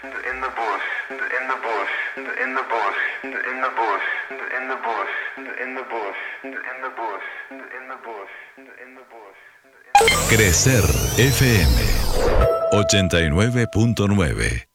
in the bush, in the bush, in the bush, in the bush, in the bush, in the bush, in the bush, in the bush, in the bush. Crecer FM 89.9